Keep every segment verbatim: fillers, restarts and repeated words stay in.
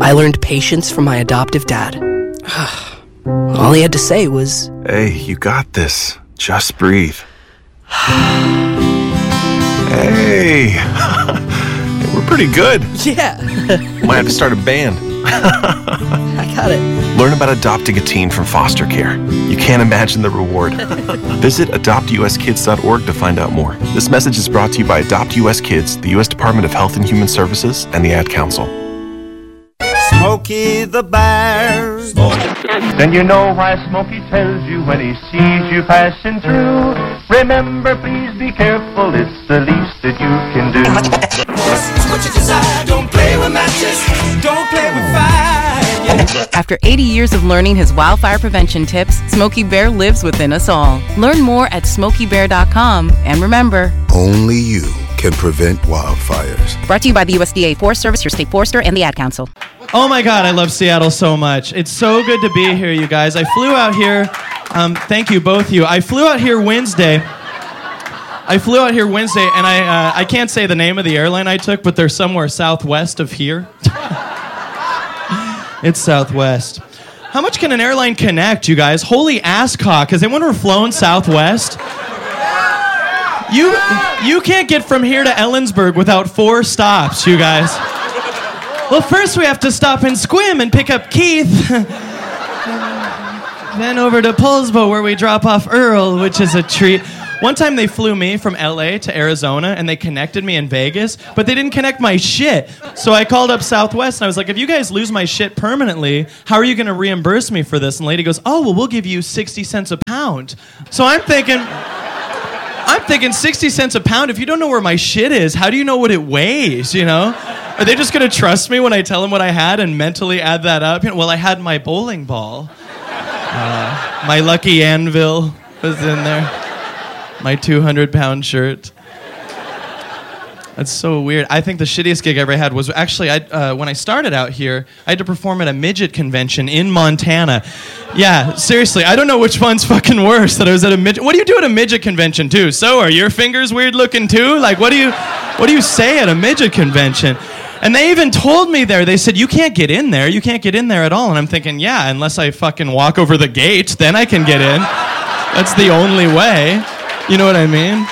I learned patience from my adoptive dad. All he had to say was, "Hey, you got this. Just breathe." Hey, we're pretty good. yeah, Might have to start a band. I got it. Learn about adopting a teen from foster care. You can't imagine the reward. Visit adopt u s kids dot org to find out more. This message is brought to you by Adopt U S Kids, the U S Department of Health and Human Services, and the Ad Council. Smokey the Bear. Then you know why Smokey tells you when he sees you passing through. Remember, please be careful, it's the least that you can do. Don't play with matches, don't play with fire. After eighty years of learning his wildfire prevention tips, Smokey Bear lives within us all. Learn more at smokey bear dot com. And remember, only you can prevent wildfires. Brought to you by the U S D A Forest Service, your state forester, and the Ad Council. Oh my God, I love Seattle so much. It's so good to be here, you guys. I flew out here, um, thank you, both of you. I flew out here Wednesday. I flew out here Wednesday, and I uh, I can't say the name of the airline I took, but they're somewhere southwest of here. It's southwest. How much can an airline connect, you guys? Holy asscock, has anyone ever flown southwest? You, you can't get from here to Ellensburg without four stops, you guys. Well, first we have to stop in Squim and pick up Keith. Then over to Poulsbo where we drop off Earl, which is a treat. One time they flew me from L A to Arizona and they connected me in Vegas, but they didn't connect my shit. So I called up Southwest and I was like, if you guys lose my shit permanently, how are you going to reimburse me for this? And the lady goes, oh, well, we'll give you sixty cents a pound. So I'm thinking... I'm thinking sixty cents a pound. If you don't know where my shit is, how do you know what it weighs, you know? Are they just going to trust me when I tell them what I had and mentally add that up? You know, well, I had my bowling ball. Uh, my lucky anvil was in there. My two hundred pound shirt. That's so weird. I think the shittiest gig I ever had was actually I, uh, when I started out here, I had to perform at a midget convention in Montana. Yeah, seriously, I don't know which one's fucking worse. That I was at a midget. What do you do at a midget convention too? So are your fingers weird looking too? Like, what do you, what do you say at a midget convention? And they even told me there. They said you can't get in there. You can't get in there at all. And I'm thinking, yeah, unless I fucking walk over the gate, then I can get in. That's the only way. You know what I mean?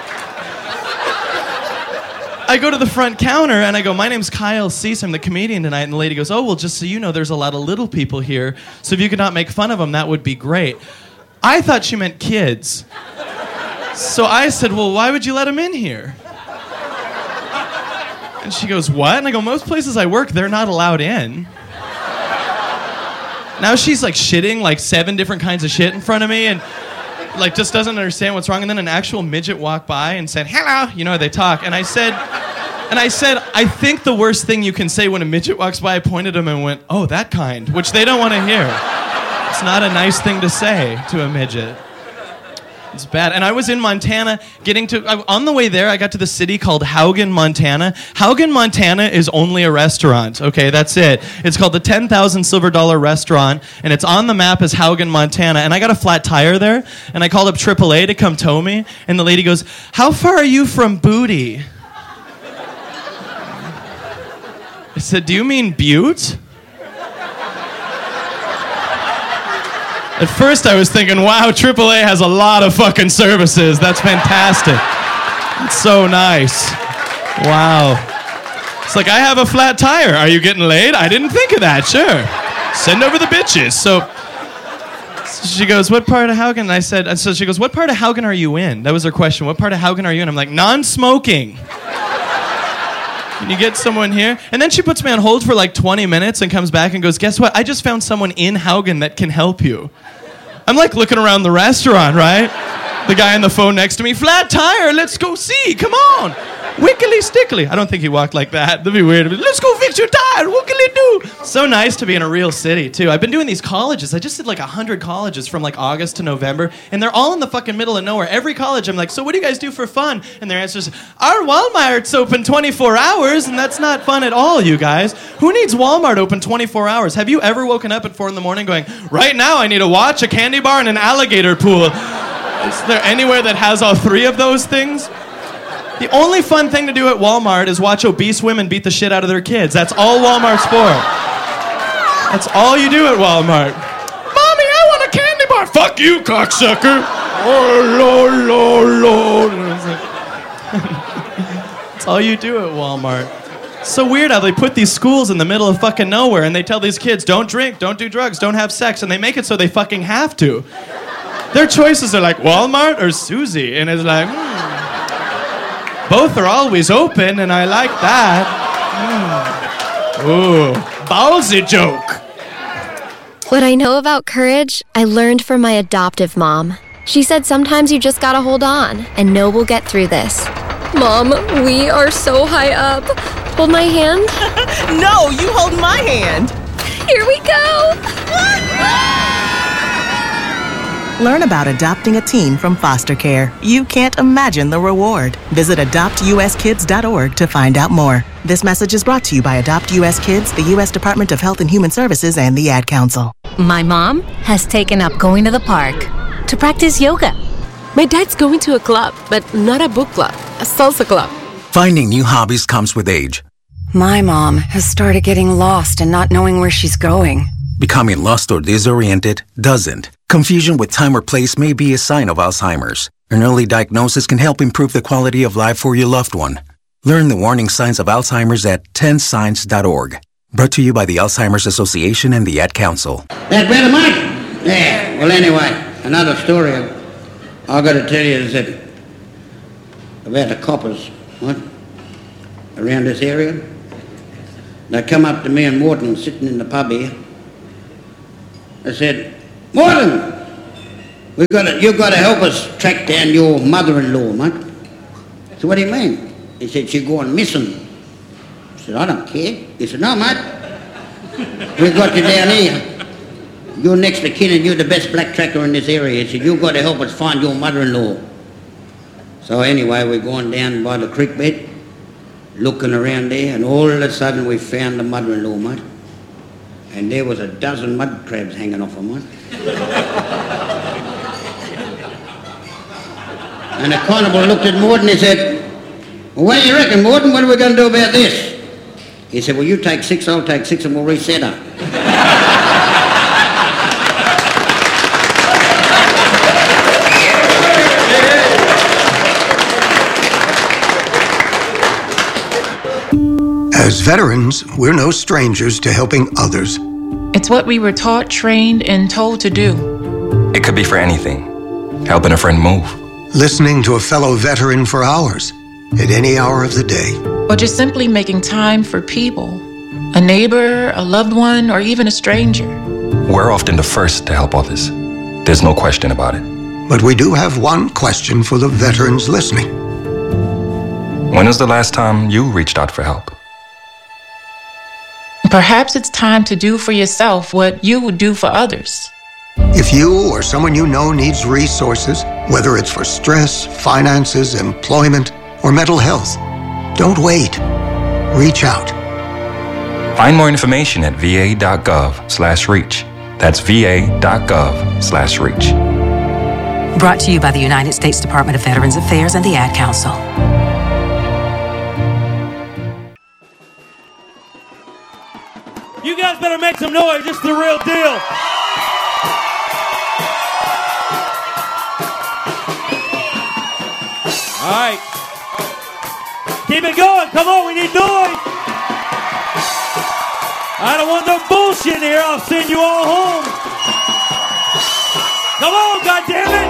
I go to the front counter and I go, my name's Kyle Cease, I'm the comedian tonight. And the lady goes, oh, well, just so you know, there's a lot of little people here. So if you could not make fun of them, that would be great. I thought she meant kids. So I said, well, why would you let them in here? And she goes, what? And I go, most places I work, they're not allowed in. Now she's like shitting like seven different kinds of shit in front of me and like just doesn't understand what's wrong. And then an actual midget walked by and said, hello, you know how they talk. And I said, and I said, I think the worst thing you can say when a midget walks by, I pointed at him and went, oh, that kind, which they don't want to hear. It's not a nice thing to say to a midget. It's bad. And I was in Montana getting to, I, on the way there, I got to the city called Haugen, Montana. Haugen, Montana is only a restaurant. Okay, that's it. It's called the ten thousand Silver Dollar Restaurant, and it's on the map as Haugen, Montana. And I got a flat tire there, and I called up triple A to come tow me, and the lady goes, how far are you from Booty? I said, do you mean Butte? At first I was thinking, wow, triple A has a lot of fucking services. That's fantastic. It's so nice. Wow. It's like, I have a flat tire. Are you getting laid? I didn't think of that. Sure. Send over the bitches. So, so she goes, what part of Haugen? And I said, and so she goes, what part of Haugen are you in? That was her question. What part of Haugen are you in? I'm like, non-smoking. Can you get someone here? And then she puts me on hold for like twenty minutes and comes back and goes, guess what? I just found someone in Haugen that can help you. I'm like looking around the restaurant, right? The guy on the phone next to me, flat tire, let's go see, come on. Wickily stickly. I don't think he walked like that. That'd be weird. Let's go fix your tire, wickily do. So nice to be in a real city, too. I've been doing these colleges. I just did like one hundred colleges from like August to November, and they're all in the fucking middle of nowhere. Every college, I'm like, so what do you guys do for fun? And their answer is, our Walmart's open twenty-four hours, and that's not fun at all, you guys. Who needs Walmart open twenty-four hours? Have you ever woken up at four in the morning going, right now I need a watch, a candy bar, and an alligator pool? Is there anywhere that has all three of those things? The only fun thing to do at Walmart is watch obese women beat the shit out of their kids. That's all Walmart's for. That's all you do at Walmart. Mommy, I want a candy bar. Fuck you, cocksucker. Oh, Lord, Lord, Lord. That's all you do at Walmart. It's so weird how they put these schools in the middle of fucking nowhere and they tell these kids, don't drink, don't do drugs, don't have sex, and they make it so they fucking have to. Their choices are like Walmart or Susie, and it's like, hmm. Both are always open, and I like that. Mm. Ooh, ballsy joke. What I know about courage, I learned from my adoptive mom. She said sometimes you just gotta hold on and know we'll get through this. Mom, we are so high up. Hold my hand. No, you hold my hand. Here we go. Learn about adopting a teen from foster care. You can't imagine the reward. Visit adopt u s kids dot org to find out more. This message is brought to you by Adopt U S Kids, the U S Department of Health and Human Services, and the Ad Council. My mom has taken up going to the park to practice yoga. My dad's going to a club, but not a book club, a salsa club. Finding new hobbies comes with age. My mom has started getting lost and not knowing where she's going. Becoming lost or disoriented doesn't. Confusion with time or place may be a sign of Alzheimer's. An early diagnosis can help improve the quality of life for your loved one. Learn the warning signs of Alzheimer's at ten signs dot org. Brought to you by the Alzheimer's Association and the Ad Council. That better, Mike? Yeah. Well, anyway, another story I've got to tell you is that about the coppers, what? Around this area. They come up to me and Morton sitting in the pub here. They said, Morton, we've got to, you've got to help us track down your mother-in-law, mate. I said, what do you mean? He said, she's gone missing. I said, I don't care. He said, no, mate. We've got you down here. You're next to kin and you're the best black tracker in this area. He said, you've got to help us find your mother-in-law. So anyway, we're going down by the creek bed, looking around there, and all of a sudden we found the mother-in-law, mate. And there was a dozen mud crabs hanging off her, mate. And the constable looked at Morton and he said, well, what do you reckon, Morton? What are we going to do about this? He said, well, you take six, I'll take six, and we'll reset her. As veterans, we're no strangers to helping others. It's what we were taught, trained, and told to do. It could be for anything. Helping a friend move. Listening to a fellow veteran for hours, at any hour of the day. Or just simply making time for people. A neighbor, a loved one, or even a stranger. We're often the first to help others. There's no question about it. But we do have one question for the veterans listening. When was the last time you reached out for help? Perhaps it's time to do for yourself what you would do for others. If you or someone you know needs resources, whether it's for stress, finances, employment, or mental health, don't wait. Reach out. Find more information at va.gov slash reach. That's va.gov slash reach. Brought to you by the United States Department of Veterans Affairs and the Ad Council. You guys better make some noise. This is the real deal. All right. Keep it going. Come on, we need noise. I don't want no bullshit here. I'll send you all home. Come on, goddammit.